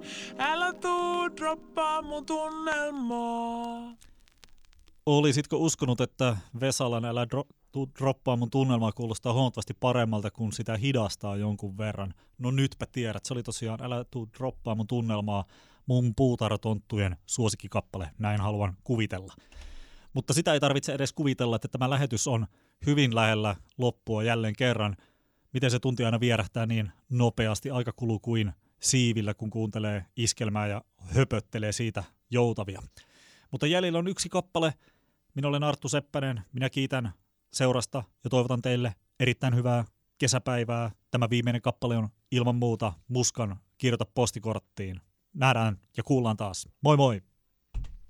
Älä tuu droppaa mun tunnelmaa. Olisitko uskonut, että Vesalan älä droppaa mun tunnelmaa kuulostaa huomattavasti paremmalta, kun sitä hidastaa jonkun verran? No nytpä tiedät, se oli tosiaan älä tuu droppaa mun tunnelmaa, mun puutarhatonttujen suosikkikappale, näin haluan kuvitella. Mutta sitä ei tarvitse edes kuvitella, että tämä lähetys on hyvin lähellä loppua jälleen kerran. Miten se tunti aina vierähtää niin nopeasti, aika kuluu kuin siivillä, kun kuuntelee iskelmää ja höpöttelee siitä joutavia. Mutta jäljellä on yksi kappale. Minä olen Arttu Seppänen. Minä kiitän seurasta ja toivotan teille erittäin hyvää kesäpäivää. Tämä viimeinen kappale on ilman muuta Muskan Kirjoita postikorttiin. Nähdään ja kuullaan taas. Moi moi!